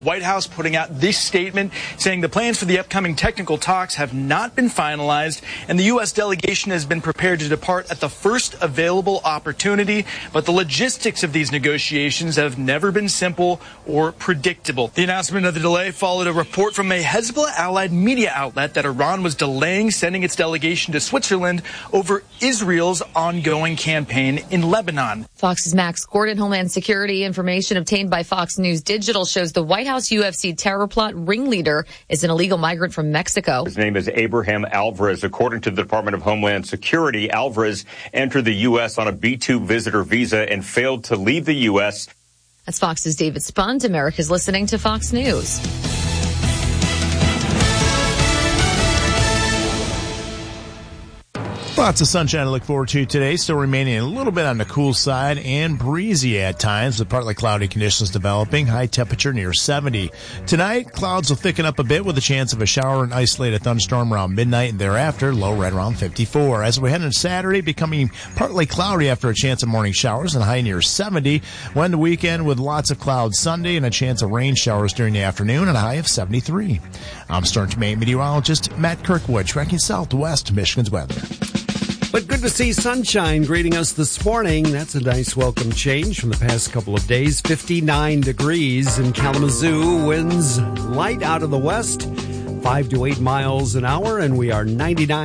White House putting out this statement saying the plans for the upcoming technical talks have not been finalized and the U.S. delegation has been prepared to depart at the first available opportunity. But the logistics of these negotiations have never been simple or predictable. The announcement of the delay followed a report from a Hezbollah-allied media outlet that Iran was delaying sending its delegation to Switzerland over Israel's ongoing campaign in Lebanon. Fox's Max Gordon. Homeland Security information obtained by Fox News Digital shows the White House UFC terror plot ringleader is an illegal migrant from Mexico. His name is Abraham Alvarez. According to the Department of Homeland Security, Alvarez entered the U.S. on a B-2 visitor visa and failed to leave the U.S. That's Fox's David Spunt. America's listening to Fox News. Lots of sunshine to look forward to today. Still remaining a little bit on the cool side and breezy at times with partly cloudy conditions developing. High temperature near 70. Tonight, clouds will thicken up a bit with a chance of a shower and isolated thunderstorm around midnight and thereafter. Low right around 54. As we head into Saturday, becoming partly cloudy after a chance of morning showers and high near 70. When the weekend with lots of clouds Sunday and a chance of rain showers during the afternoon and a high of 73. I'm Storm Team meteorologist Matt Kirkwood tracking southwest Michigan's weather. But good to see sunshine greeting us this morning. That's a nice welcome change from the past couple of days. 59 degrees in Kalamazoo. Winds light out of the west, 5 to 8 miles an hour, and we are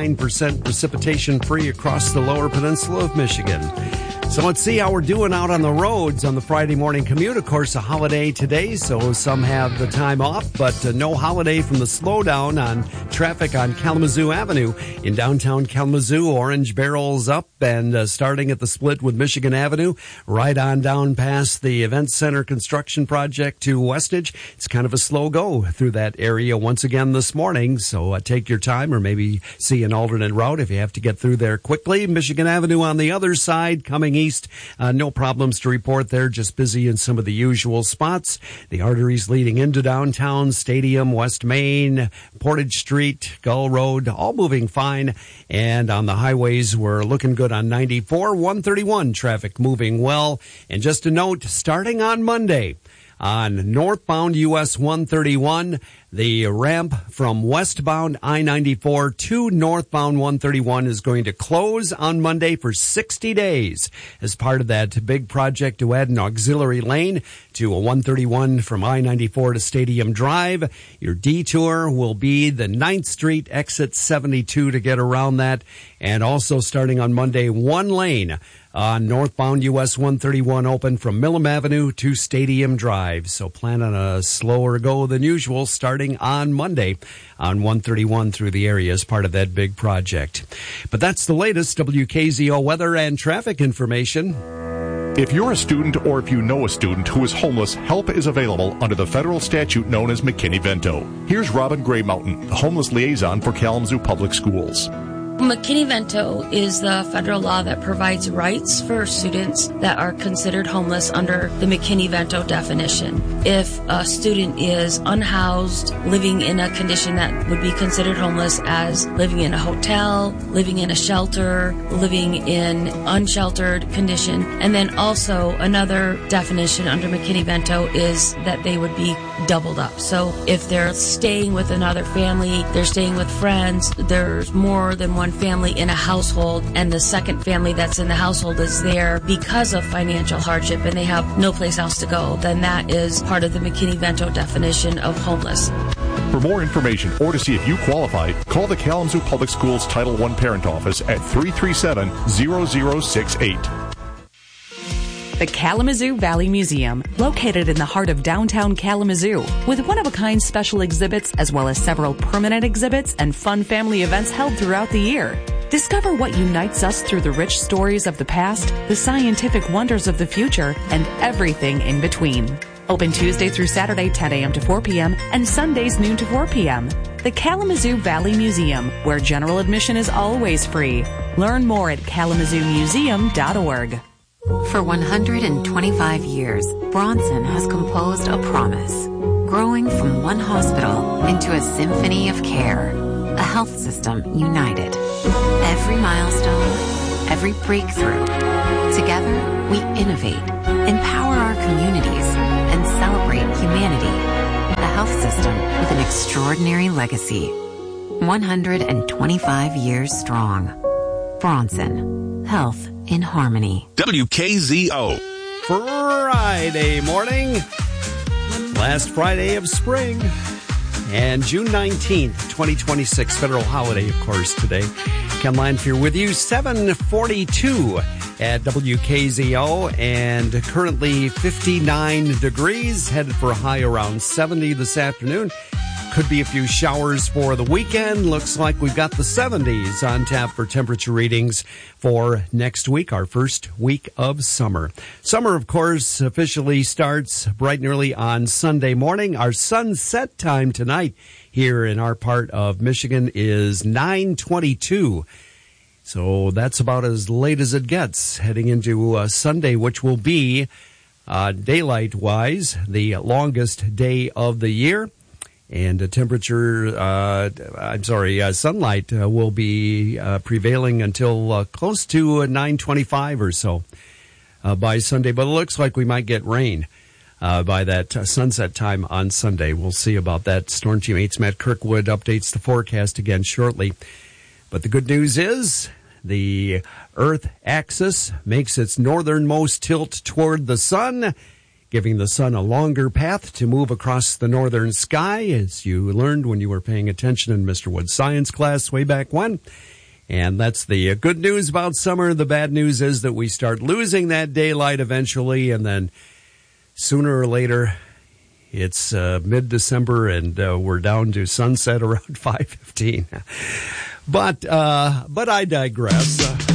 99% precipitation free across the lower peninsula of Michigan. So let's see how we're doing out on the roads on the Friday morning commute. Of course, a holiday today, so some have the time off, but no holiday from the slowdown on traffic on Kalamazoo Avenue. In downtown Kalamazoo, orange barrels up and starting at the split with Michigan Avenue, right on down past the Event Center construction project to Westage. It's kind of a slow go through that area once again this morning, so take your time or maybe see an alternate route if you have to get through there quickly. Michigan Avenue on the other side, coming east, no problems to report there, just busy in some of the usual spots. The arteries leading into downtown, Stadium, West Main, Portage Street, Gull Road, all moving fine. And on the highways, we're looking good on 94, 131 traffic moving well. And just a note, starting on Monday, on northbound US 131, the ramp from westbound I-94 to northbound 131 is going to close on Monday for 60 days as part of that big project to add an auxiliary lane to a 131 from I-94 to Stadium Drive. Your detour will be the 9th Street exit 72 to get around that. And also starting on Monday, one lane on northbound US 131 open from Millam Avenue to Stadium Drive. So plan on a slower go than usual starting on Monday on 131 through the area as part of that big project. But that's the latest WKZO weather and traffic information. If you're a student or if you know a student who is homeless, help is available under the federal statute known as McKinney-Vento. Here's Robin Gray Mountain, the homeless liaison for Kalamazoo Public Schools. McKinney-Vento is the federal law that provides rights for students that are considered homeless under the McKinney-Vento definition. If a student is unhoused, living in a condition that would be considered homeless as living in a hotel, living in a shelter, living in unsheltered condition, and then also another definition under McKinney-Vento is that they would be doubled up. So if they're staying with another family, they're staying with friends, there's more than one family in a household, and the second family that's in the household is there because of financial hardship and they have no place else to go, then that is part of the McKinney-Vento definition of homeless. For more information or to see if you qualify, call the Kalamazoo Public Schools Title I Parent Office at 337-0068. The Kalamazoo Valley Museum, located in the heart of downtown Kalamazoo, with one-of-a-kind special exhibits as well as several permanent exhibits and fun family events held throughout the year. Discover what unites us through the rich stories of the past, the scientific wonders of the future, and everything in between. Open Tuesday through Saturday, 10 a.m. to 4 p.m., and Sundays, noon to 4 p.m. The Kalamazoo Valley Museum, where general admission is always free. Learn more at kalamazoomuseum.org. For 125 years, Bronson has composed a promise, growing from one hospital into a symphony of care, a health system united. Every milestone, every breakthrough. Together, we innovate, empower our communities, and celebrate humanity. extraordinary legacy. 125 years strong. Bronson, health in harmony. WKZO. Friday morning. Last Friday of spring. And June 19th, 2026, federal holiday, of course, today. Ken Lanfear with you, 7:42 at WKZO, and currently 59 degrees, headed for a high around 70 this afternoon. Could be a few showers for the weekend. Looks like we've got the 70s on tap for temperature readings for next week, our first week of summer. Summer, of course, officially starts bright and early on Sunday morning. Our sunset time tonight here in our part of Michigan is 9:22. So that's about as late as it gets heading into Sunday, which will be, daylight-wise, the longest day of the year. And the temperature, sunlight will be prevailing until close to 9:25 or so by Sunday. But it looks like we might get rain by that sunset time on Sunday. We'll see about that. Storm Team 8's Matt Kirkwood updates the forecast again shortly. But the good news is the Earth axis makes its northernmost tilt toward the sun, giving the sun a longer path to move across the northern sky, as you learned when you were paying attention in Mr. Wood's science class way back when. And that's the good news about summer. The bad news is that we start losing that daylight eventually, and then sooner or later, it's mid-December, and we're down to sunset around 5:15. But I digress.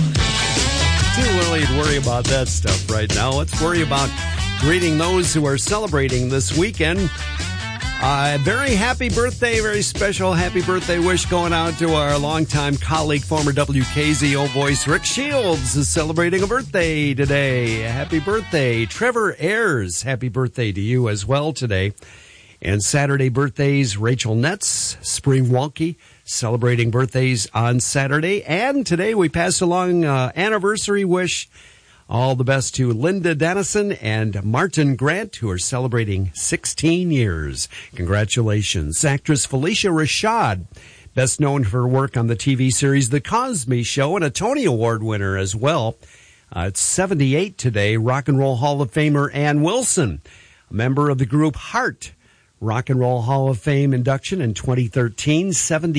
Too early to worry about that stuff right now. Let's worry about greeting those who are celebrating this weekend. Very happy birthday, very special happy birthday wish going out to our longtime colleague, former WKZO voice, Rick Shields, is celebrating a birthday today. Happy birthday. Trevor Ayers, happy birthday to you as well today. And Saturday birthdays, Rachel Netz, Spring Walke, celebrating birthdays on Saturday. And today we pass along anniversary wish. All the best to Linda Dennison and Martin Grant, who are celebrating 16 years. Congratulations. Actress Felicia Rashad, best known for her work on the TV series The Cosby Show, and a Tony Award winner as well. It's 78 today. Rock and Roll Hall of Famer Ann Wilson, a member of the group Heart. Rock and Roll Hall of Fame induction in 2013.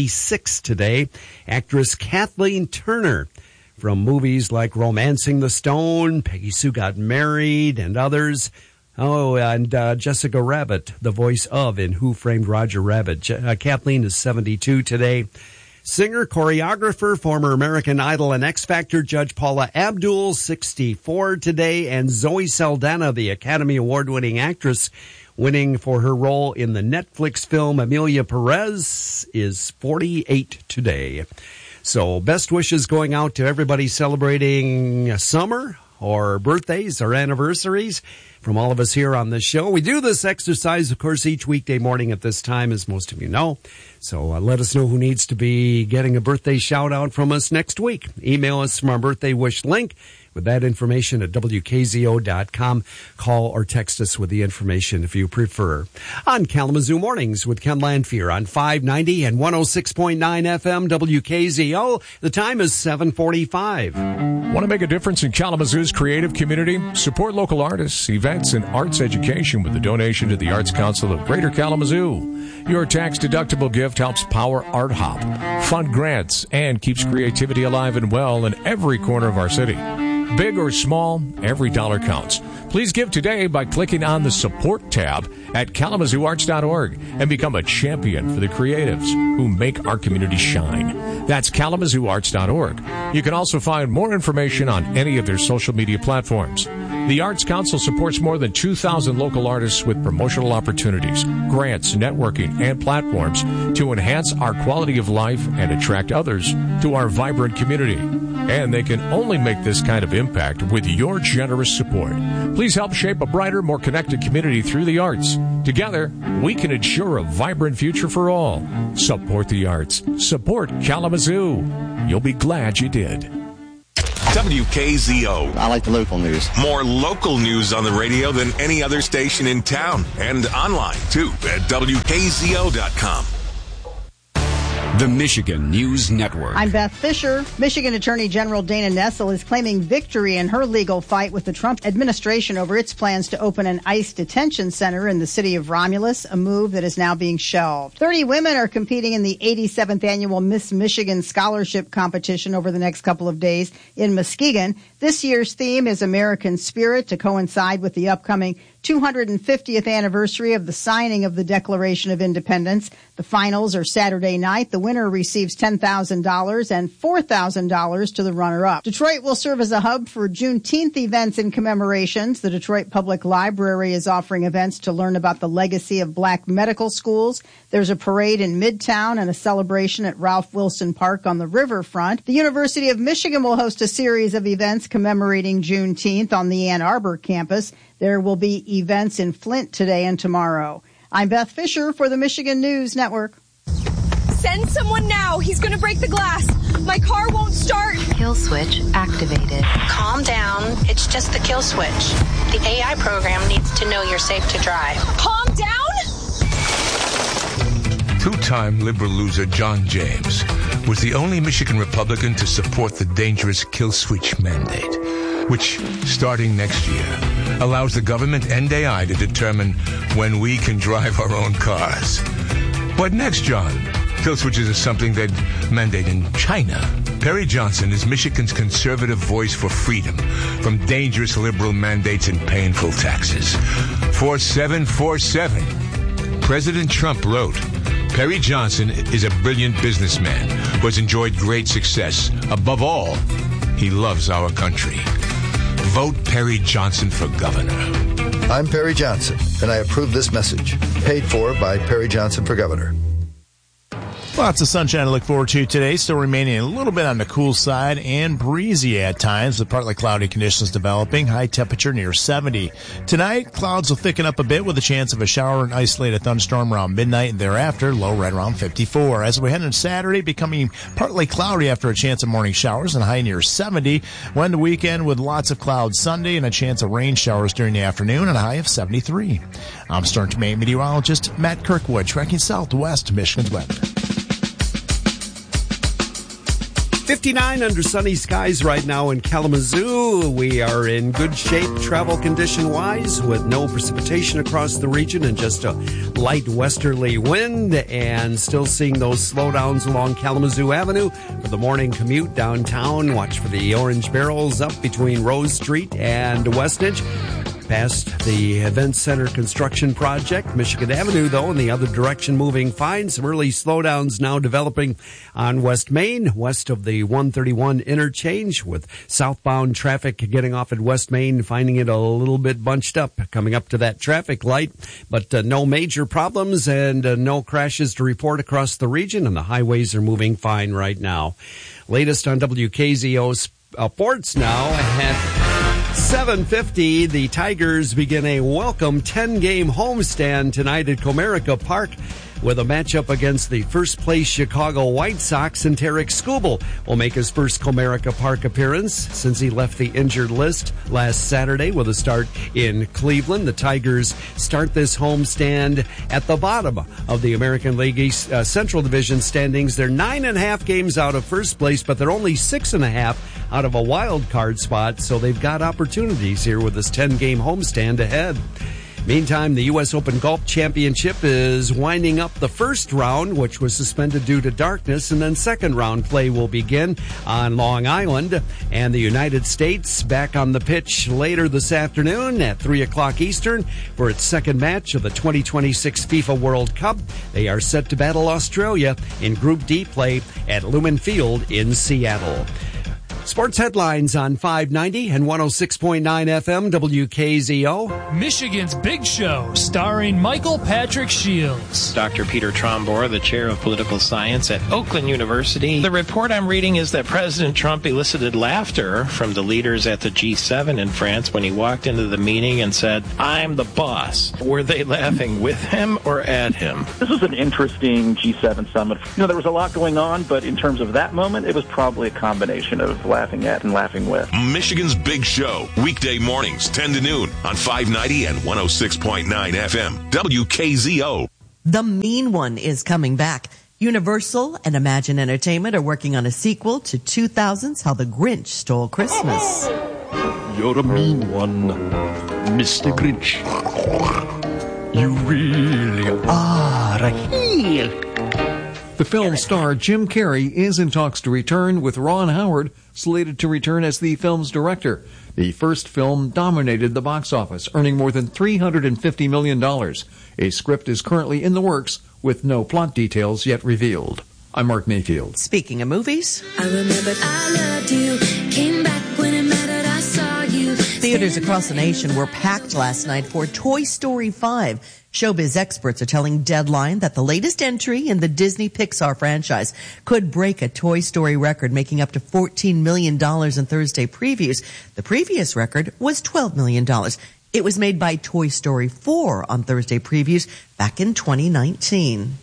76 today. Actress Kathleen Turner, from movies like Romancing the Stone, Peggy Sue Got Married, and others. Oh, and Jessica Rabbit, the voice of in Who Framed Roger Rabbit. Kathleen is 72 today. Singer, choreographer, former American Idol and X Factor judge Paula Abdul, 64 today. And Zoe Saldana, the Academy Award-winning actress, winning for her role in the Netflix film Emilia Perez, is 48 today. So best wishes going out to everybody celebrating summer or birthdays or anniversaries from all of us here on this show. We do this exercise, of course, each weekday morning at this time, as most of you know. So let us know who needs to be getting a birthday shout out from us next week. Email us from our birthday wish link with that information at WKZO.com. Call or text us with the information if you prefer. On Kalamazoo Mornings with Ken Lanfear on 590 and 106.9 FM WKZO. The time is 7:45. Want to make a difference in Kalamazoo's creative community? Support local artists, events, and arts education with a donation to the Arts Council of Greater Kalamazoo. Your tax-deductible gift helps power Art Hop, fund grants, and keeps creativity alive and well in every corner of our city. Big or small, every dollar counts. Please give today by clicking on the Support tab at KalamazooArts.org and become a champion for the creatives who make our community shine. That's KalamazooArts.org. You can also find more information on any of their social media platforms. The Arts Council supports more than 2,000 local artists with promotional opportunities, grants, networking, and platforms to enhance our quality of life and attract others to our vibrant community. And they can only make this kind of impact with your generous support. Please help shape a brighter, more connected community through the arts. Together, we can ensure a vibrant future for all. Support the arts. Support Kalamazoo. You'll be glad you did. WKZO. I like the local news. More local news on the radio than any other station in town. And online, too, at WKZO.com. The Michigan News Network. I'm Beth Fisher. Michigan Attorney General Dana Nessel is claiming victory in her legal fight with the Trump administration over its plans to open an ICE detention center in the city of Romulus, a move that is now being shelved. 30 women are competing in the 87th annual Miss Michigan Scholarship Competition over the next couple of days in Muskegon. This year's theme is American Spirit to coincide with the upcoming 250th anniversary of the signing of the Declaration of Independence. The finals are Saturday night. The winner receives $10,000 and $4,000 to the runner-up. Detroit will serve as a hub for Juneteenth events and commemorations. The Detroit Public Library is offering events to learn about the legacy of black medical schools. There's a parade in Midtown and a celebration at Ralph Wilson Park on the riverfront. The University of Michigan will host a series of events commemorating Juneteenth on the Ann Arbor campus. There will be events in Flint today and tomorrow. I'm Beth Fisher for the Michigan News Network. Send someone now. He's going to break the glass. My car won't start. Kill switch activated. Calm down. It's just the kill switch. The AI program needs to know you're safe to drive. Calm down? Two-time liberal loser John James was the only Michigan Republican to support the dangerous kill switch mandate, which, starting next year, allows the government and AI to determine when we can drive our own cars. What next, John? Kill switches is something they'd mandate in China. Perry Johnson is Michigan's conservative voice for freedom from dangerous liberal mandates and painful taxes. 4747. President Trump wrote, Perry Johnson is a brilliant businessman who has enjoyed great success. Above all, he loves our country. Vote Perry Johnson for governor. I'm Perry Johnson, and I approve this message. Paid for by Perry Johnson for governor. Lots of sunshine to look forward to today. Still remaining a little bit on the cool side and breezy at times, with partly cloudy conditions developing. High temperature near 70. Tonight, clouds will thicken up a bit with a chance of a shower and isolated thunderstorm around midnight and thereafter. Low right around 54. As we head into Saturday, becoming partly cloudy after a chance of morning showers and high near 70. When the weekend with lots of clouds Sunday and a chance of rain showers during the afternoon and a high of 73. I'm Stern to Maine meteorologist Matt Kirkwood, tracking southwest Michigan's weather. 59 under sunny skies right now in Kalamazoo. We are in good shape travel condition-wise with no precipitation across the region and just a light westerly wind, and still seeing those slowdowns along Kalamazoo Avenue for the morning commute downtown. Watch for the orange barrels up between Rose Street and Westnedge. Past the Event Center construction project. Michigan Avenue, though, in the other direction, moving fine. Some early slowdowns now developing on West Main, west of the 131 interchange, with southbound traffic getting off at West Main, finding it a little bit bunched up coming up to that traffic light. But no major problems and no crashes to report across the region, and the highways are moving fine right now. Latest on WKZO Sports now at 7:50, the Tigers begin a welcome 10-game homestand tonight at Comerica Park with a matchup against the first-place Chicago White Sox, and Tarek Skubal will make his first Comerica Park appearance since he left the injured list last Saturday with a start in Cleveland. The Tigers start this homestand at the bottom of the American League East Central Division standings. They're 9.5 games out of first place, but they're only 6.5 out of a wild card spot, so they've got opportunities here with this 10-game homestand ahead. Meantime, the U.S. Open Golf Championship is winding up the first round, which was suspended due to darkness, and then second round play will begin on Long Island. And the United States back on the pitch later this afternoon at 3 o'clock Eastern for its second match of the 2026 FIFA World Cup. They are set to battle Australia in Group D play at Lumen Field in Seattle. Sports headlines on 590 and 106.9 FM WKZO. Michigan's Big Show, starring Michael Patrick Shields. Dr. Peter Trombor, the chair of political science at Oakland University. The report I'm reading is that President Trump elicited laughter from the leaders at the G7 in France when he walked into the meeting and said, "I'm the boss." Were they laughing with him or at him? This was an interesting G7 summit. There was a lot going on, but in terms of that moment, it was probably a combination of laughing at and laughing with. Michigan's Big Show, weekday mornings, 10 to noon on 590 and 106.9 FM, WKZO. The Mean One is coming back. Universal and Imagine Entertainment are working on a sequel to 2000's How the Grinch Stole Christmas. You're a mean one, Mr. Grinch. You really are a heel. The film star Jim Carrey is in talks to return, with Ron Howard slated to return as the film's director. The first film dominated the box office, earning more than $350 million. A script is currently in the works, with no plot details yet revealed. I'm Mark Mayfield. Speaking of movies, I remembered I loved you, came back when it mattered, I saw you. Theaters across the nation were packed last night for Toy Story 5. Showbiz experts are telling Deadline that the latest entry in the Disney Pixar franchise could break a Toy Story record, making up to $14 million in Thursday previews. The previous record was $12 million. It was made by Toy Story 4 on Thursday previews back in 2019.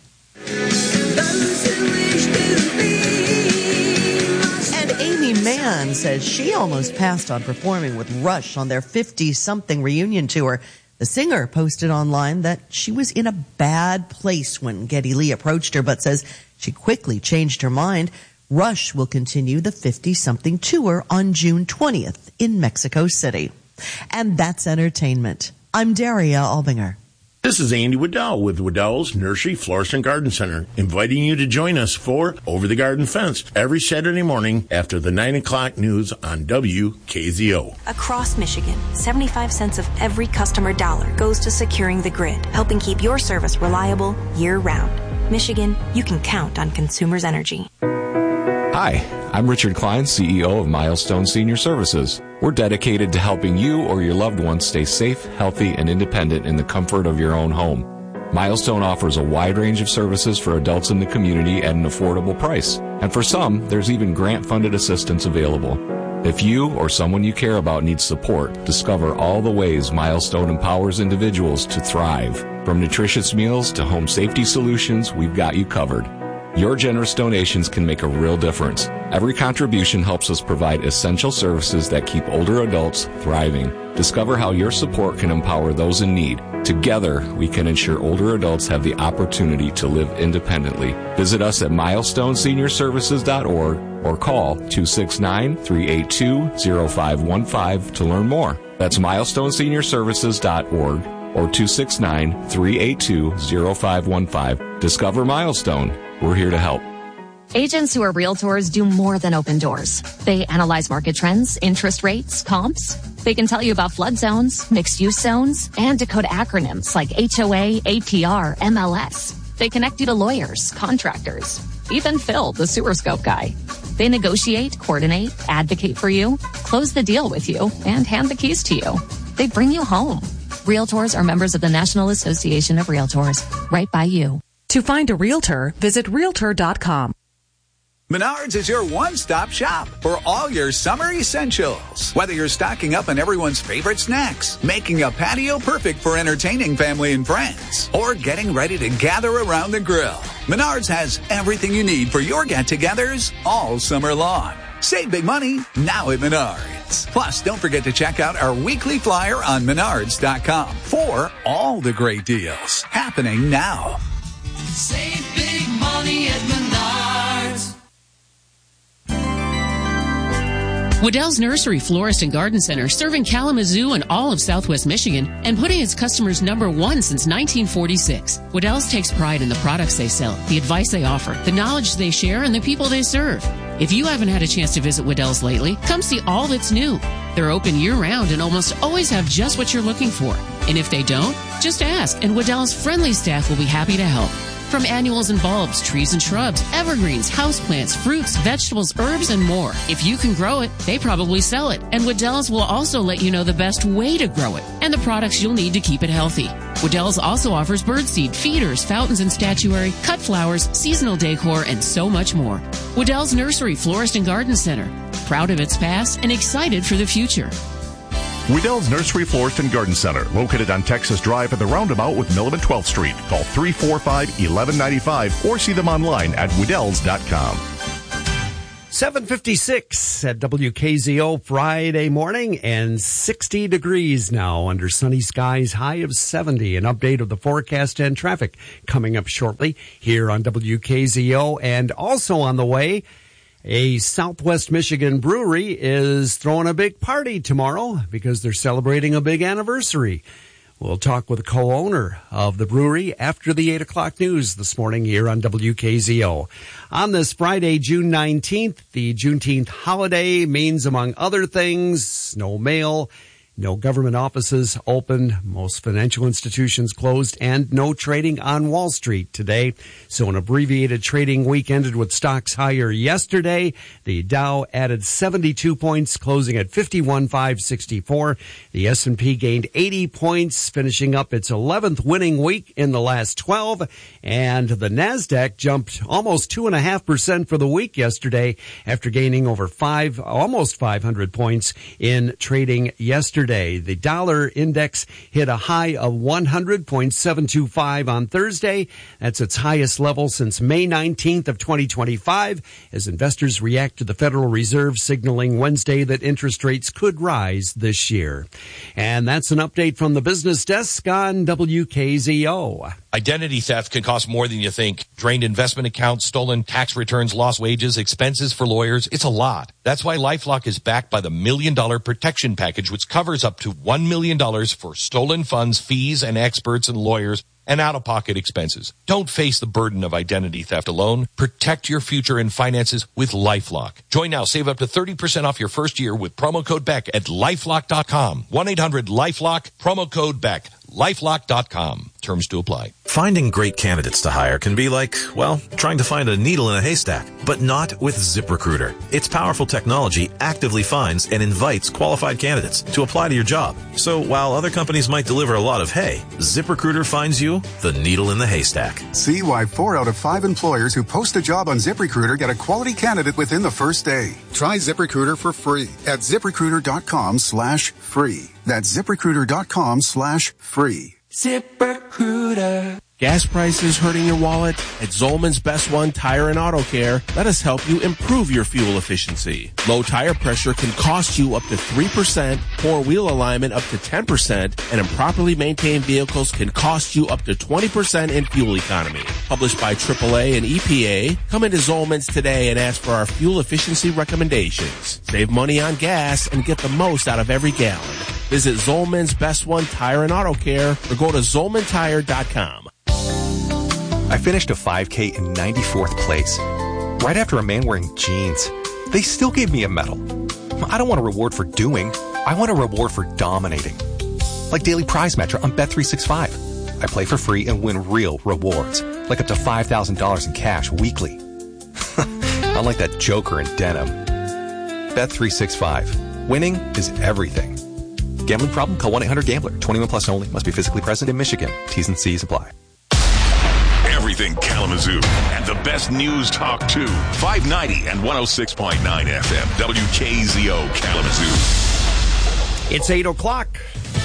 And Amy Mann says she almost passed on performing with Rush on their 50-something reunion tour. The singer posted online that she was in a bad place when Geddy Lee approached her, but says she quickly changed her mind. Rush will continue the 50-something tour on June 20th in Mexico City. And that's entertainment. I'm Daria Albinger. This is Andy Waddell with Waddell's Nursery, Florist, and Garden Center, inviting you to join us for Over the Garden Fence every Saturday morning after the 9 o'clock news on WKZO. Across Michigan, 75 cents of every customer dollar goes to securing the grid, helping keep your service reliable year-round. Michigan, you can count on Consumers Energy. Hi, I'm Richard Klein, CEO of Milestone Senior Services. We're dedicated to helping you or your loved ones stay safe, healthy, and independent in the comfort of your own home. Milestone offers a wide range of services for adults in the community at an affordable price. And for some, there's even grant-funded assistance available. If you or someone you care about needs support, discover all the ways Milestone empowers individuals to thrive. From nutritious meals to home safety solutions, we've got you covered. Your generous donations can make a real difference. Every contribution helps us provide essential services that keep older adults thriving. Discover how your support can empower those in need. Together, we can ensure older adults have the opportunity to live independently. Visit us at milestoneseniorservices.org or call 269-382-0515 to learn more. That's milestoneseniorservices.org or 269-382-0515. Discover Milestone. We're here to help. Agents who are realtors do more than open doors. They analyze market trends, interest rates, comps. They can tell you about flood zones, mixed-use zones, and decode acronyms like HOA, APR, MLS. They connect you to lawyers, contractors, even Phil, the sewer scope guy. They negotiate, coordinate, advocate for you, close the deal with you, and hand the keys to you. They bring you home. Realtors are members of the National Association of Realtors, right by you. To find a realtor, visit Realtor.com. Menards is your one-stop shop for all your summer essentials. Whether you're stocking up on everyone's favorite snacks, making a patio perfect for entertaining family and friends, or getting ready to gather around the grill, Menards has everything you need for your get-togethers all summer long. Save big money now at Menards. Plus, don't forget to check out our weekly flyer on Menards.com for all the great deals happening now. Save big money at Menards. Waddell's Nursery, Florist, and Garden Center, serving Kalamazoo and all of Southwest Michigan and putting its customers number one since 1946. Waddell's takes pride in the products they sell, the advice they offer, the knowledge they share, and the people they serve. If you haven't had a chance to visit Waddell's lately, come see all that's new. They're open year-round and almost always have just what you're looking for. And if they don't, just ask, and Waddell's friendly staff will be happy to help. From annuals and bulbs, trees and shrubs, evergreens, houseplants, fruits, vegetables, herbs, and more. If you can grow it, they probably sell it. And Waddell's will also let you know the best way to grow it and the products you'll need to keep it healthy. Waddell's also offers birdseed, feeders, fountains and statuary, cut flowers, seasonal decor, and so much more. Waddell's Nursery, Florist, and Garden Center. Proud of its past and excited for the future. Waddell's Nursery, Florist, and Garden Center, located on Texas Drive at the roundabout with Mill and 12th Street. Call 345-1195 or see them online at Weddells.com. 7:56 at WKZO Friday morning and 60 degrees now under sunny skies, high of 70. An update of the forecast and traffic coming up shortly here on WKZO. And also on the way, a Southwest Michigan brewery is throwing a big party tomorrow because they're celebrating a big anniversary. We'll talk with the co-owner of the brewery after the 8 o'clock news this morning here on WKZO. On this Friday, June 19th, the Juneteenth holiday means, among other things, no mail, no government offices open, most financial institutions closed, and no trading on Wall Street today. So an abbreviated trading week ended with stocks higher yesterday. The Dow added 72 points, closing at 51,564. The S&P gained 80 points, finishing up its 11th winning week in the last 12. And the Nasdaq jumped almost 2.5% for the week yesterday after gaining over almost 500 points in trading yesterday. The dollar index hit a high of 100.725 on Thursday. That's its highest level since May 19th of 2025 as investors react to the Federal Reserve signaling Wednesday that interest rates could rise this year. And that's an update from the business desk on WKZO. Identity theft can cost more than you think. Drained investment accounts, stolen tax returns, lost wages, expenses for lawyers. It's a lot. That's why LifeLock is backed by the $1 Million Protection Package, which covers up to $1 million for stolen funds, fees, and experts and lawyers, and out-of-pocket expenses. Don't face the burden of identity theft alone. Protect your future and finances with LifeLock. Join now. Save up to 30% off your first year with promo code BECK at LifeLock.com. 1-800-LifeLock, promo code BECK. LifeLock.com. Terms to apply. Finding great candidates to hire can be like, well, trying to find a needle in a haystack, but not with ZipRecruiter. Its powerful technology actively finds and invites qualified candidates to apply to your job. So while other companies might deliver a lot of hay, ZipRecruiter finds you the needle in the haystack. See why 4 out of 5 employers who post a job on ZipRecruiter get a quality candidate within the first day. Try ZipRecruiter for free at ZipRecruiter.com/free. That's ZipRecruiter.com/free. ZipRecruiter. Gas prices hurting your wallet? At Zolman's Best One Tire and Auto Care, let us help you improve your fuel efficiency. Low tire pressure can cost you up to 3%, poor wheel alignment up to 10%, and improperly maintained vehicles can cost you up to 20% in fuel economy. Published by AAA and EPA, come into Zolman's today and ask for our fuel efficiency recommendations. Save money on gas and get the most out of every gallon. Visit Zolman's Best One Tire and Auto Care or go to ZolmanTire.com. I finished a 5K in 94th place, right after a man wearing jeans. They still gave me a medal. I don't want a reward for doing. I want a reward for dominating. Like Daily Prize Match on Bet365. I play for free and win real rewards, like up to $5,000 in cash weekly. Unlike that joker in denim. Bet365. Winning is everything. Gambling problem? Call 1-800-GAMBLER. 21 plus only. Must be physically present in Michigan. T's and C's apply. Everything Kalamazoo and the best news talk too. 590 and 106.9 FM. WKZO Kalamazoo. It's 8 o'clock.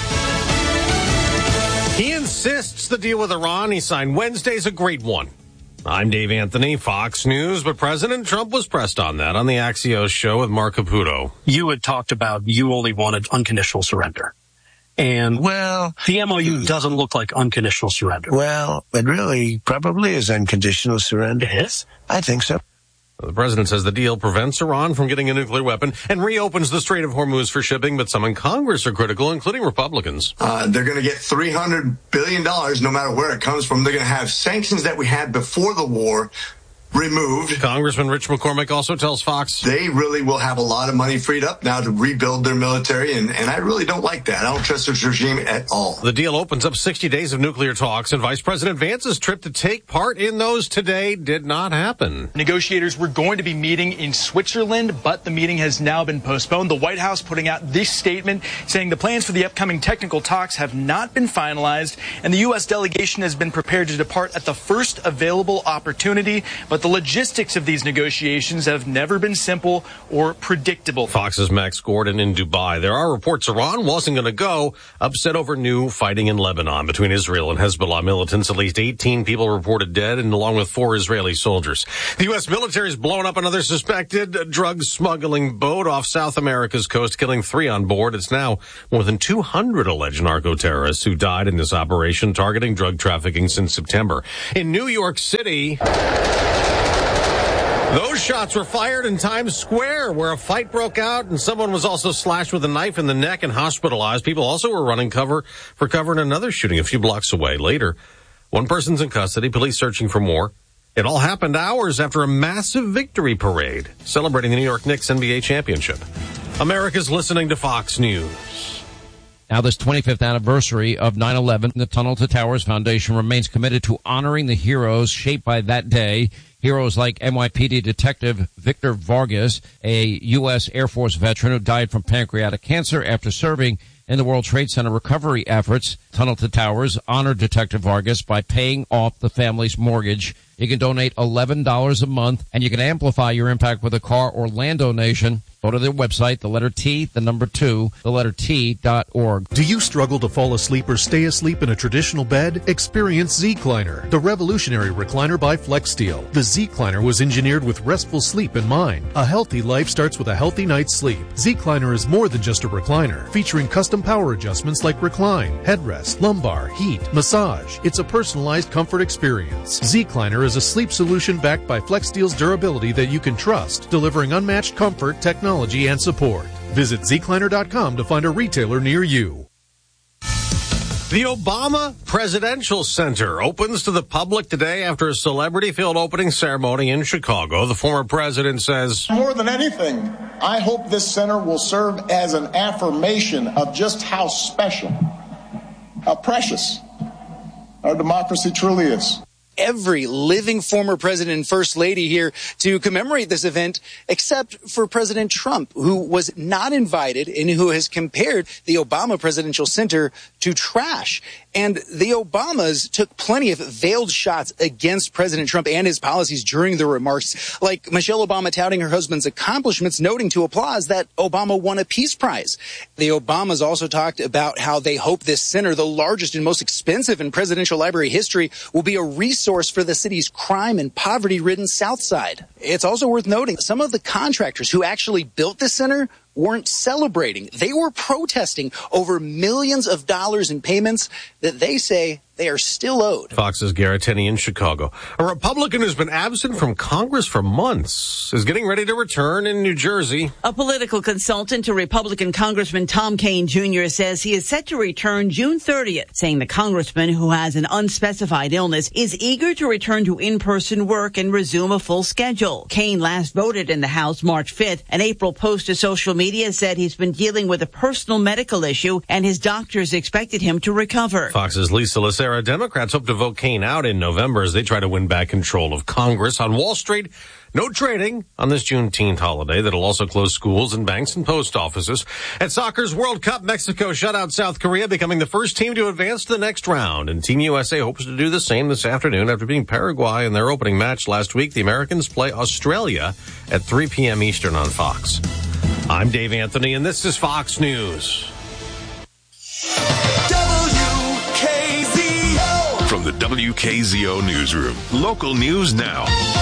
He insists the deal with Iran he signed Wednesday's a great one. I'm Dave Anthony, Fox News, but President Trump was pressed on that on the Axios show with Mark Caputo. You had talked about you only wanted unconditional surrender. And, well, the MOU doesn't look like unconditional surrender. Well, it really probably is unconditional surrender. It is? I think so. The president says the deal prevents Iran from getting a nuclear weapon and reopens the Strait of Hormuz for shipping, but some in Congress are critical, including Republicans. They're going to get $300 billion no matter where it comes from. They're going to have sanctions that we had before the war removed. Congressman Rich McCormick also tells Fox they really will have a lot of money freed up now to rebuild their military, and I really don't like that. I don't trust this regime at all. The deal opens up 60 days of nuclear talks, and Vice President Vance's trip to take part in those today did not happen. Negotiators were going to be meeting in Switzerland, but the meeting has now been postponed. The White House putting out this statement saying the plans for the upcoming technical talks have not been finalized, and the U.S. delegation has been prepared to depart at the first available opportunity, but But the logistics of these negotiations have never been simple or predictable. Fox's Max Gordon in Dubai. There are reports Iran wasn't going to go, upset over new fighting in Lebanon between Israel and Hezbollah militants. At least 18 people reported dead, and along with 4 Israeli soldiers. The U.S. military has blown up another suspected drug smuggling boat off South America's coast, killing 3 on board. It's now more than 200 alleged narco-terrorists who died in this operation targeting drug trafficking since September. In New York City, those shots were fired in Times Square, where a fight broke out and someone was also slashed with a knife in the neck and hospitalized. People also were running cover in another shooting a few blocks away. Later, one person's in custody, police searching for more. It all happened hours after a massive victory parade celebrating the New York Knicks NBA championship. America's listening to Fox News. Now, this 25th anniversary of 9/11, the Tunnel to Towers Foundation remains committed to honoring the heroes shaped by that day. Heroes like NYPD Detective Victor Vargas, a U.S. Air Force veteran who died from pancreatic cancer after serving in the World Trade Center recovery efforts. Tunnel to Towers honored Detective Vargas by paying off the family's mortgage. You can donate $11 a month, and you can amplify your impact with a car or land donation. Go to their website, the letter T, the number 2, the letter T.org. Do you struggle to fall asleep or stay asleep in a traditional bed? Experience Z-Cliner, the revolutionary recliner by FlexSteel. The Z-Cliner was engineered with restful sleep in mind. A healthy life starts with a healthy night's sleep. Z-Cliner is more than just a recliner, featuring custom power adjustments like recline, headrest, lumbar, heat, massage. It's a personalized comfort experience. Z-Cliner is a sleep solution backed by FlexSteel's durability that you can trust, delivering unmatched comfort, technology, and support. Visit zcliner.com to find a retailer near you. The Obama Presidential Center opens to the public today after a celebrity-filled opening ceremony in Chicago. The former president says, "More than anything, I hope this center will serve as an affirmation of just how special, how precious our democracy truly is." Every living former president and first lady here to commemorate this event, except for President Trump, who was not invited and who has compared the Obama Presidential Center to trash. And the Obamas took plenty of veiled shots against President Trump and his policies during the remarks, like Michelle Obama touting her husband's accomplishments, noting to applause that Obama won a Peace Prize. The Obamas also talked about how they hope this center, the largest and most expensive in presidential library history, will be a resource for the city's crime and poverty-ridden South Side. It's also worth noting some of the contractors who actually built this center weren't celebrating. They were protesting over millions of dollars in payments that they say they are still owed. Fox's Garrett Tenney in Chicago. A Republican who's been absent from Congress for months is getting ready to return in New Jersey. A political consultant to Republican Congressman Tom Kean Jr. says he is set to return June 30th, saying the congressman, who has an unspecified illness, is eager to return to in-person work and resume a full schedule. Kean last voted in the House March 5th. An April post to social media said he's been dealing with a personal medical issue and his doctors expected him to recover. Fox's Lisa Lacera. Democrats hope to vote Kean out in November as they try to win back control of Congress. On Wall Street, no trading on this Juneteenth holiday that'll also close schools and banks and post offices. At soccer's World Cup, Mexico shut out South Korea, becoming the first team to advance to the next round. And Team USA hopes to do the same this afternoon after beating Paraguay in their opening match last week. The Americans play Australia at 3 p.m. Eastern on Fox. I'm Dave Anthony, and this is Fox News. From the WKZO Newsroom, local news now.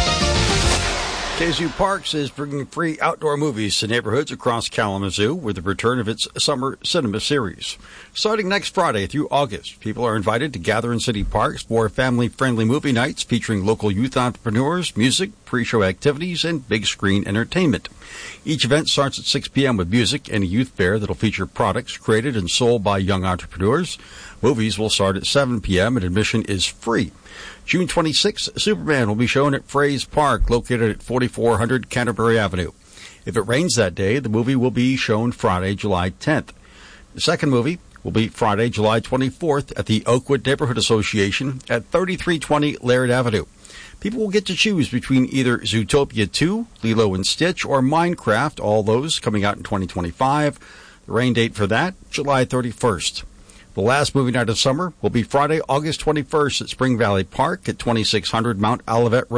KZU Parks is bringing free outdoor movies to neighborhoods across Kalamazoo with the return of its summer cinema series. Starting next Friday through August, people are invited to gather in city parks for family-friendly movie nights featuring local youth entrepreneurs, music, pre-show activities, and big screen entertainment. Each event starts at 6 p.m. with music and a youth fair that'll feature products created and sold by young entrepreneurs. Movies will start at 7 p.m. and admission is free. June 26th, Superman will be shown at Fraze Park, located at 4400 Canterbury Avenue. If it rains that day, the movie will be shown Friday, July 10th. The second movie will be Friday, July 24th at the Oakwood Neighborhood Association at 3320 Laird Avenue. People will get to choose between either Zootopia 2, Lilo and Stitch, or Minecraft, all those coming out in 2025. The rain date for that, July 31st. The last movie night of summer will be Friday, August 21st at Spring Valley Park at 2600 Mount Olivet Road.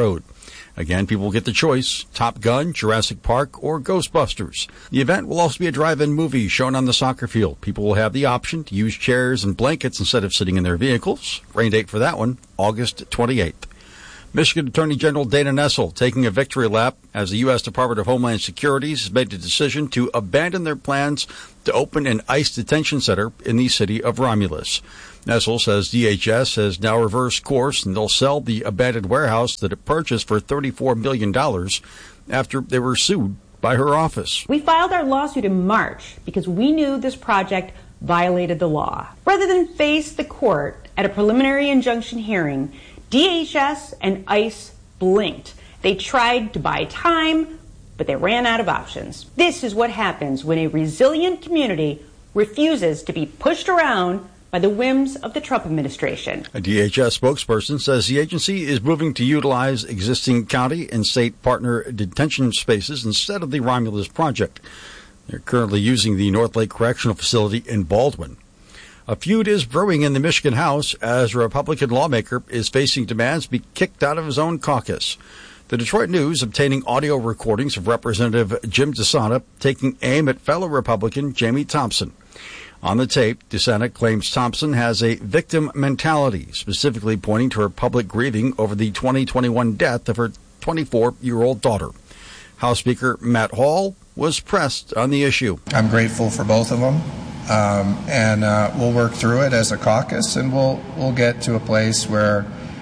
Again, people will get the choice, Top Gun, Jurassic Park, or Ghostbusters. The event will also be a drive-in movie shown on the soccer field. People will have the option to use chairs and blankets instead of sitting in their vehicles. Rain date for that one, August 28th. Michigan Attorney General Dana Nessel taking a victory lap as the U.S. Department of Homeland Security has made the decision to abandon their plans to open an ICE detention center in the city of Romulus. Nessel says DHS has now reversed course and they'll sell the abandoned warehouse that it purchased for $34 million after they were sued by her office. We filed our lawsuit in March because we knew this project violated the law. Rather than face the court at a preliminary injunction hearing, DHS and ICE blinked. They tried to buy time, but they ran out of options. This is what happens when a resilient community refuses to be pushed around by the whims of the Trump administration. A DHS spokesperson says the agency is moving to utilize existing county and state partner detention spaces instead of the Romulus project. They're currently using the North Lake Correctional Facility in Baldwin. A feud is brewing in the Michigan House as a Republican lawmaker is facing demands to be kicked out of his own caucus. The Detroit News obtaining audio recordings of Representative Jim DeSana taking aim at fellow Republican Jamie Thompson. On the tape, DeSana claims Thompson has a victim mentality, specifically pointing to her public grieving over the 2021 death of her 24-year-old daughter. House Speaker Matt Hall was pressed on the issue. I'm grateful for both of them. And we'll work through it as a caucus, and we'll get to a place where,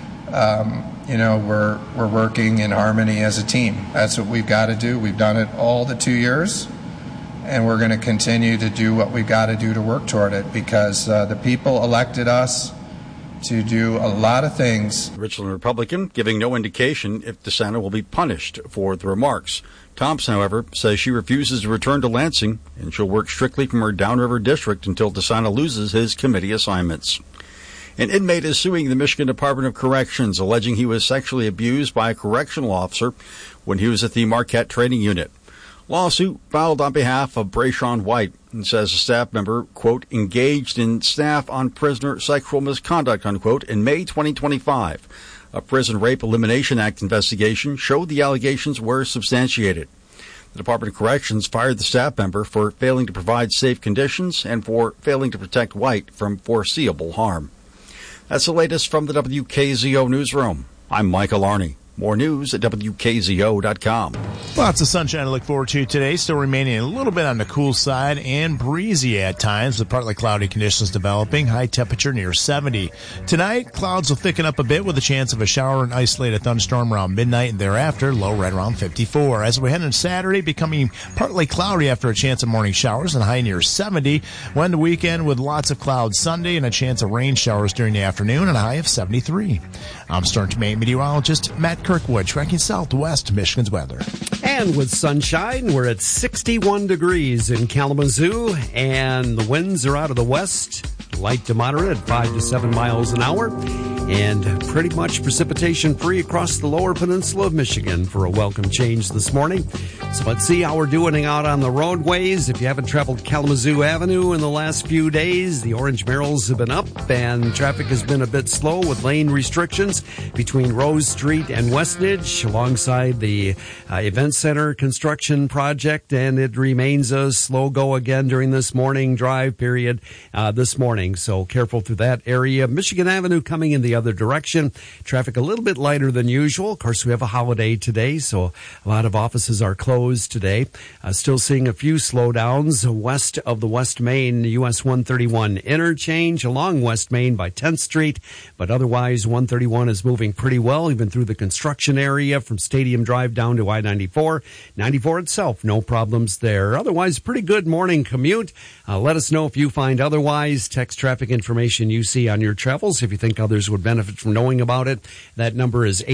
we're working in harmony as a team. That's what we've got to do. We've done it all the 2 years, and we're going to continue to do what we've got to do to work toward it because the people elected us to do a lot of things. Richland Republican giving no indication if DeSana will be punished for the remarks. Thompson, however, says she refuses to return to Lansing and she'll work strictly from her Downriver district until DeSana loses his committee assignments. An inmate is suing the Michigan Department of Corrections, alleging he was sexually abused by a correctional officer when he was at the Marquette Training Unit. Lawsuit filed on behalf of Brayshawn White and says a staff member, quote, engaged in staff on prisoner sexual misconduct, unquote, in May 2025. A Prison Rape Elimination Act investigation showed the allegations were substantiated. The Department of Corrections fired the staff member for failing to provide safe conditions and for failing to protect White from foreseeable harm. That's the latest from the WKZO newsroom. I'm Michael Arney. More news at WKZO.com. Lots of sunshine to look forward to today. Still remaining a little bit on the cool side and breezy at times with partly cloudy conditions developing. High temperature near 70. Tonight, clouds will thicken up a bit with a chance of a shower and isolated thunderstorm around midnight and thereafter. Low right around 54. As we head into Saturday, becoming partly cloudy after a chance of morning showers and high near 70. When the weekend with lots of clouds Sunday and a chance of rain showers during the afternoon and a high of 73. I'm Storm Team meteorologist Matt Kirkwood, tracking southwest Michigan's weather. And with sunshine, we're at 61 degrees in Kalamazoo, and the winds are out of the west, light to moderate at 5 to 7 miles an hour, and pretty much precipitation free across the lower peninsula of Michigan for a welcome change this morning. So let's see how we're doing out on the roadways. If you haven't traveled Kalamazoo Avenue in the last few days, the orange barrels have been up and traffic has been a bit slow with lane restrictions between Rose Street and Westnedge alongside the Event Center construction project, and it remains a slow go again during this morning drive period this morning. So careful through that area. Michigan Avenue coming in the other direction. Traffic a little bit lighter than usual. Of course, we have a holiday today, so a lot of offices are closed today. Still seeing a few slowdowns west of the West Main US 131 interchange along West Main by 10th Street, but otherwise 131 is moving pretty well, even through the construction area from Stadium Drive down to I-94. 94 itself, no problems there. Otherwise, pretty good morning commute. Let us know if you find otherwise. Text traffic information you see on your travels if you think others would benefit from knowing about it. That number is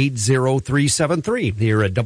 80373 here at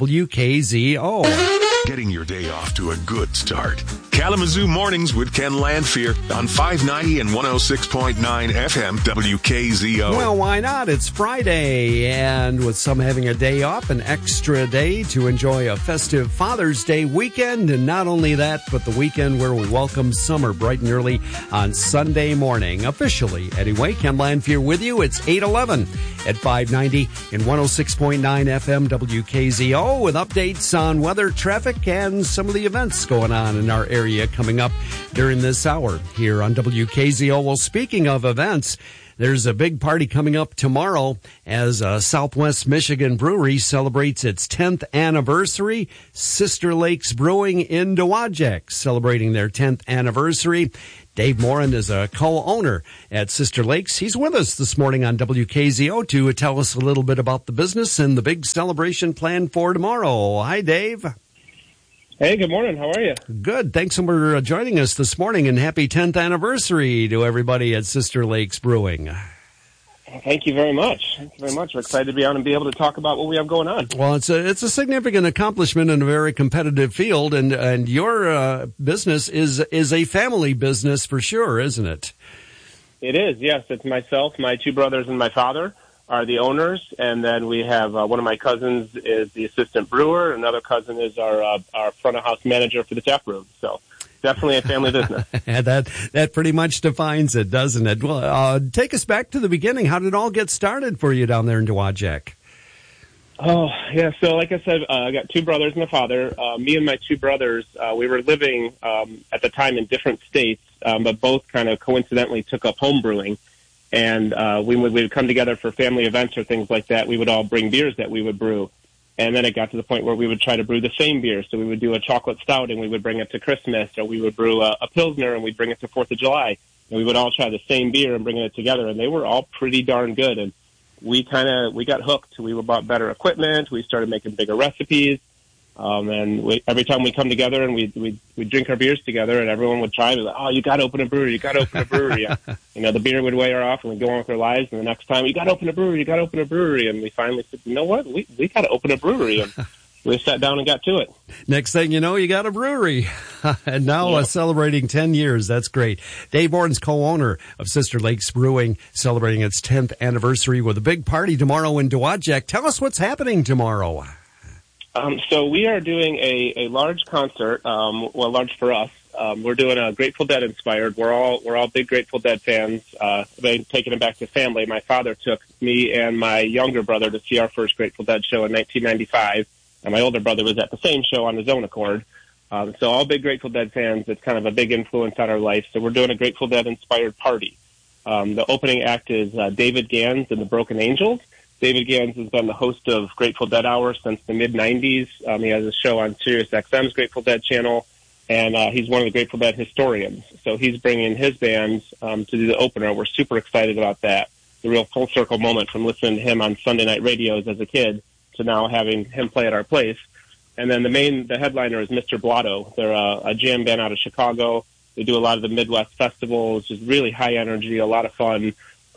WKZO. Getting your day off to a good start. Kalamazoo Mornings with Ken Landfear on 590 and 106.9 FM WKZO. Well, why not? It's Friday, and with some having a day off, an extra day to enjoy a festive Father's Day weekend. And not only that, but the weekend where we welcome summer bright and early on Sunday morning. Officially, anyway, Ken Landfear with you. It's 8:11. at 590 and 106.9 FM WKZO with updates on weather, traffic, and some of the events going on in our area coming up during this hour here on WKZO. Well, speaking of events, there's a big party coming up tomorrow as Southwest Michigan Brewery celebrates its 10th anniversary. Sister Lakes Brewing in Dowagiac celebrating their 10th anniversary. Dave Morin is a co-owner at Sister Lakes. He's with us this morning on WKZO to tell us a little bit about the business and the big celebration planned for tomorrow. Hi, Dave. Hey, good morning. How are you? Good. Thanks for joining us this morning, and happy 10th anniversary to everybody at Sister Lakes Brewing. Thank you very much. Thank you very much. We're excited to be on and be able to talk about what we have going on. Well, it's a significant accomplishment in a very competitive field, and your business is a family business for sure, isn't it? It is, yes. It's myself, my two brothers, and my father are the owners, and then we have one of my cousins is the assistant brewer. Another cousin is our front of house manager for the tap room. So definitely a family business. That pretty much defines it, doesn't it? Well, take us back to the beginning. How did it all get started for you down there in Dowagiac? Oh, yeah. So like I said, I got two brothers and a father. Me and my two brothers, we were living at the time in different states, but both kind of coincidentally took up home brewing. And we would come together for family events or things like that. We would all bring beers that we would brew. And then it got to the point where we would try to brew the same beer. So we would do a chocolate stout and we would bring it to Christmas, or we would brew a Pilsner and we'd bring it to 4th of July. And we would all try the same beer and bring it together. And they were all pretty darn good. And we got hooked. We bought better equipment. We started making bigger recipes. And every time we come together and we drink our beers together, and everyone would try to like, oh, you got to open a brewery, you got to open a brewery. The beer would wear off and we'd go on with our lives. And the next time, you got to open a brewery, you got to open a brewery. And we finally said, you know what, we got to open a brewery. And we sat down and got to it. Next thing you know, you got a brewery. And now celebrating 10 years. That's great. Dave Morin's co-owner of Sister Lakes Brewing, celebrating its 10th anniversary with a big party tomorrow in Dowagiac. Tell us what's happening tomorrow. So we are doing a large concert, large for us. We're doing a Grateful Dead inspired. We're all big Grateful Dead fans. Taking it back to family. My father took me and my younger brother to see our first Grateful Dead show in 1995, and my older brother was at the same show on his own accord. So all big Grateful Dead fans. It's kind of a big influence on our life. So we're doing a Grateful Dead inspired party. The opening act is David Gans and the Broken Angels. David Gans has been the host of Grateful Dead Hour since the mid-'90s. He has a show on Sirius XM's Grateful Dead channel, and he's one of the Grateful Dead historians. So he's bringing his band to do the opener. We're super excited about that. The real full circle moment from listening to him on Sunday night radios as a kid to now having him play at our place. And then the headliner is Mr. Blotto. They're a jam band out of Chicago. They do a lot of the Midwest festivals, just really high energy, a lot of fun.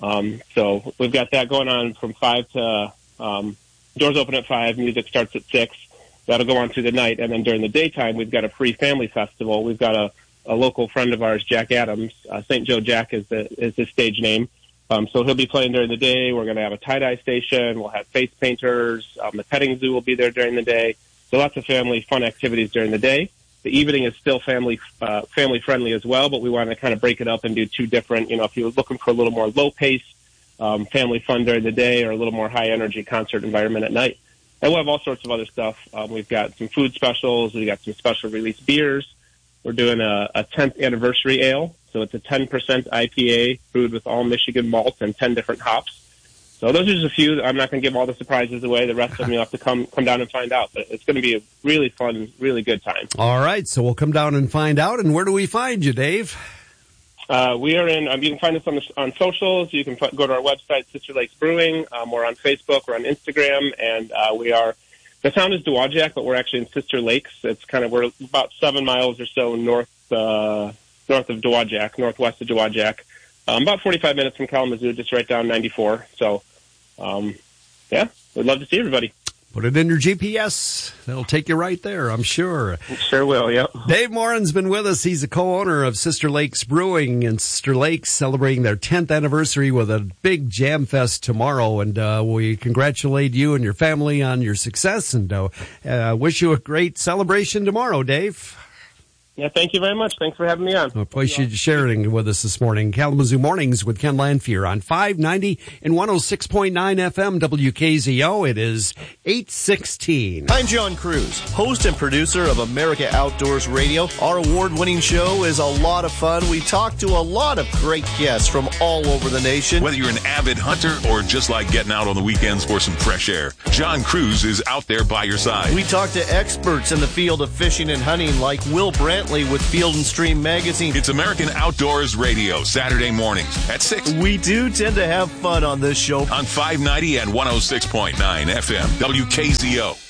So we've got that going on from 5 to, doors open at 5, music starts at 6. That'll go on through the night. And then during the daytime, we've got a free family festival. We've got a local friend of ours, Jack Adams, St. Joe Jack is his stage name. So he'll be playing during the day. We're going to have a tie-dye station. We'll have face painters. The petting zoo will be there during the day. So lots of family fun activities during the day. The evening is still family friendly as well, but we want to kind of break it up and do two different, if you're looking for a little more low pace, family fun during the day, or a little more high energy concert environment at night. And we'll have all sorts of other stuff. We've got some food specials. We've got some special release beers. We're doing a 10th anniversary ale. So it's a 10% IPA brewed with all Michigan malt and 10 different hops. So those are just a few. I'm not going to give all the surprises away. The rest of them you'll have to come down and find out. But it's going to be a really fun, really good time. All right. So we'll come down and find out. And where do we find you, Dave? We are in, you can find us on socials. You can go to our website, Sister Lakes Brewing. We're on Facebook. We're on Instagram. And the town is Dowagiac, but we're actually in Sister Lakes. We're about 7 miles or so north of Dowagiac, northwest of Dowagiac. About 45 minutes from Kalamazoo, just right down 94. So, we'd love to see everybody. Put it in your GPS. That'll take you right there, I'm sure. It sure will, yep. Dave Morin's been with us. He's a co-owner of Sister Lakes Brewing in Sister Lakes, celebrating their 10th anniversary with a big jam fest tomorrow. And we congratulate you and your family on your success and wish you a great celebration tomorrow, Dave. Yeah, thank you very much. Thanks for having me on. I appreciate you sharing with us this morning. Kalamazoo Mornings with Ken Lanfear on 590 and 106.9 FM WKZO. It is 8:16. I'm John Cruz, host and producer of America Outdoors Radio. Our award-winning show is a lot of fun. We talk to a lot of great guests from all over the nation. Whether you're an avid hunter or just like getting out on the weekends for some fresh air, John Cruz is out there by your side. We talk to experts in the field of fishing and hunting like Will Brantley with Field and Stream Magazine. It's American Outdoors Radio, Saturday mornings at 6. We do tend to have fun on this show. On 590 and 106.9 FM, WKZO.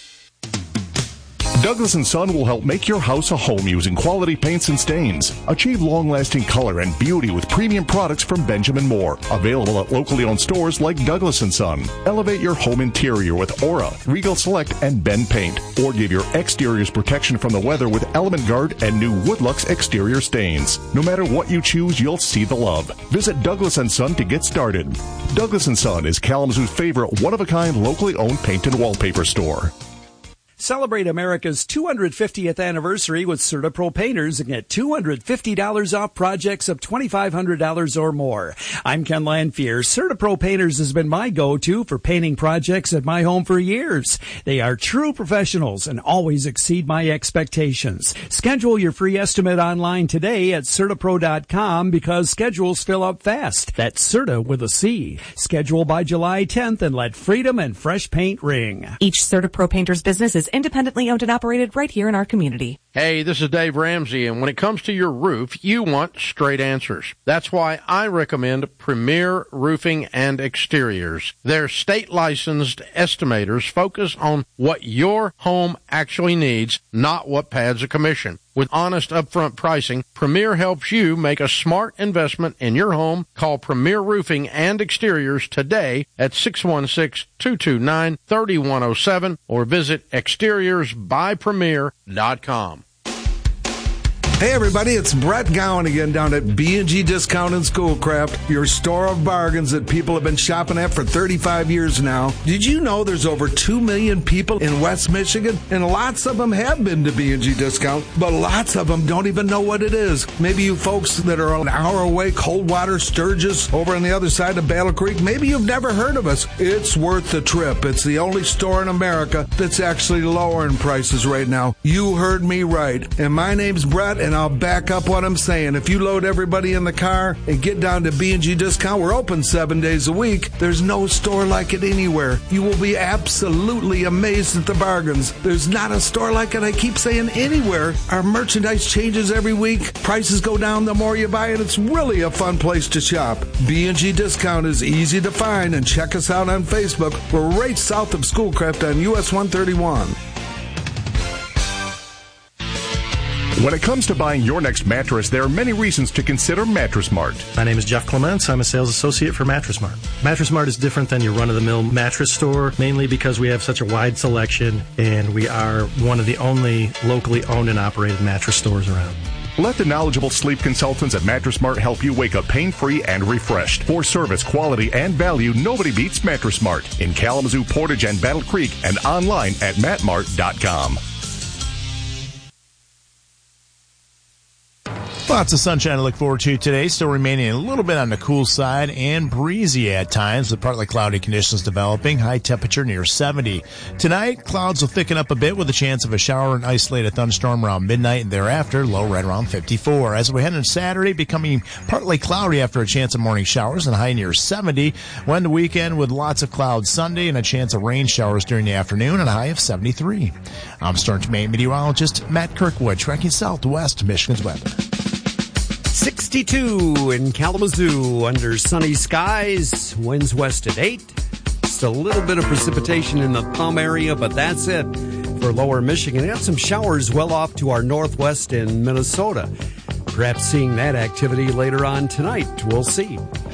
Douglas & Son will help make your house a home using quality paints and stains. Achieve long-lasting color and beauty with premium products from Benjamin Moore. Available at locally owned stores like Douglas & Son. Elevate your home interior with Aura, Regal Select, and Ben Paint. Or give your exteriors protection from the weather with Element Guard and new Woodlux exterior stains. No matter what you choose, you'll see the love. Visit Douglas & Son to get started. Douglas & Son is Kalamazoo's favorite one-of-a-kind locally owned paint and wallpaper store. Celebrate America's 250th anniversary with CertaPro Painters and get $250 off projects of $2,500 or more. I'm Ken Lanfear. CertaPro Painters has been my go-to for painting projects at my home for years. They are true professionals and always exceed my expectations. Schedule your free estimate online today at CertaPro.com because schedules fill up fast. That's Certa with a C. Schedule by July 10th and let freedom and fresh paint ring. Each CertaPro Painters business is independently owned and operated right here in our community. Hey, this is Dave Ramsey, and when it comes to your roof, you want straight answers. That's why I recommend Premier Roofing and Exteriors. Their state-licensed estimators focus on what your home actually needs, not what pads a commission. With honest upfront pricing, Premier helps you make a smart investment in your home. Call Premier Roofing and Exteriors today at 616-229-3107 or visit exteriorsbypremier.com. Hey everybody, it's Brett Gowan again down at B&G Discount and Schoolcraft, your store of bargains that people have been shopping at for 35 years now. Did you know there's over 2 million people in West Michigan? And lots of them have been to B&G Discount, but lots of them don't even know what it is. Maybe you folks that are an hour away, Coldwater, Sturgis, over on the other side of Battle Creek, maybe you've never heard of us. It's worth the trip. It's the only store in America that's actually lowering prices right now. You heard me right. And my name's Brett, and I'll back up what I'm saying. If you load everybody in the car and get down to B&G Discount, we're open 7 days a week. There's no store like it anywhere. You will be absolutely amazed at the bargains. There's not a store like it, I keep saying, anywhere. Our merchandise changes every week. Prices go down the more you buy it. It's really a fun place to shop. B&G Discount is easy to find, and check us out on Facebook. We're right south of Schoolcraft on US 131. When it comes to buying your next mattress, there are many reasons to consider Mattress Mart. My name is Jeff Clements. I'm a sales associate for Mattress Mart. Mattress Mart is different than your run-of-the-mill mattress store, mainly because we have such a wide selection, and we are one of the only locally owned and operated mattress stores around. Let the knowledgeable sleep consultants at Mattress Mart help you wake up pain-free and refreshed. For service, quality, and value, nobody beats Mattress Mart in Kalamazoo, Portage, and Battle Creek, and online at mattmart.com. Lots of sunshine to look forward to today. Still remaining a little bit on the cool side and breezy at times with partly cloudy conditions developing. High temperature near 70. Tonight, clouds will thicken up a bit with a chance of a shower and isolated thunderstorm around midnight and thereafter. Low right around 54. As we head into Saturday, becoming partly cloudy after a chance of morning showers and high near 70. When the weekend with lots of clouds Sunday and a chance of rain showers during the afternoon and a high of 73. I'm Storm Maine meteorologist Matt Kirkwood, tracking southwest Michigan's weather. 62 in Kalamazoo under sunny skies, winds west at 8. Just a little bit of precipitation in the Thumb area, but that's it for lower Michigan. Got some showers well off to our northwest in Minnesota. Perhaps seeing that activity later on tonight. We'll see.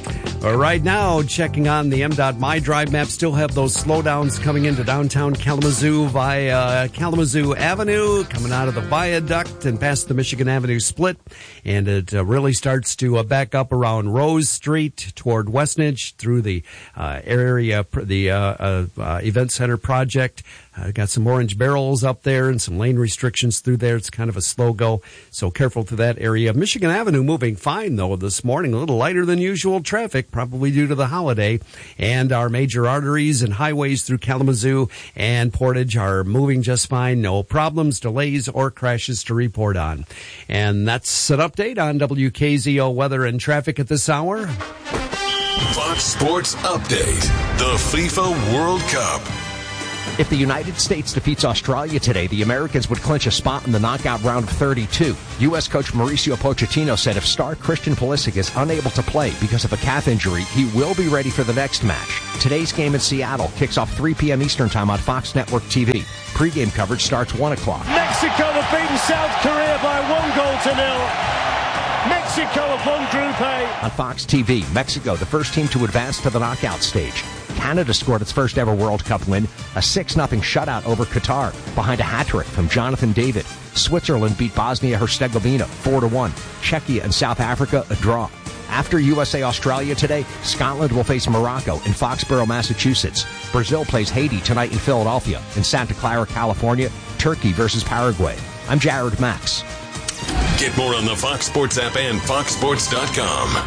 Right now, checking on the MDOT My Drive map, still have those slowdowns coming into downtown Kalamazoo via Kalamazoo Avenue, coming out of the viaduct and past the Michigan Avenue split. And it really starts to back up around Rose Street toward Westnedge through the area, the Event Center project. Got some orange barrels up there and some lane restrictions through there. It's kind of a slow go, so careful to that area. Michigan Avenue moving fine, though, this morning. A little lighter than usual traffic, probably due to the holiday. And our major arteries and highways through Kalamazoo and Portage are moving just fine. No problems, delays, or crashes to report on. And that's an update on WKZO weather and traffic at this hour. Fox Sports Update. The FIFA World Cup. If the United States defeats Australia today, the Americans would clinch a spot in the knockout round of 32. U.S. coach Mauricio Pochettino said if star Christian Pulisic is unable to play because of a calf injury, he will be ready for the next match. Today's game in Seattle kicks off 3 p.m. Eastern Time on Fox Network TV. Pre-game coverage starts 1 o'clock. Mexico have beaten South Korea by 1-0. Mexico have won Group A. On Fox TV, Mexico, the first team to advance to the knockout stage. Canada scored its first ever World Cup win, a 6-0 shutout over Qatar, behind a hat-trick from Jonathan David. Switzerland beat Bosnia-Herzegovina 4-1. Czechia and South Africa a draw. After USA-Australia today, Scotland will face Morocco in Foxborough, Massachusetts. Brazil plays Haiti tonight in Philadelphia. In Santa Clara, California, Turkey versus Paraguay. I'm Jared Max. Get more on the Fox Sports app and foxsports.com.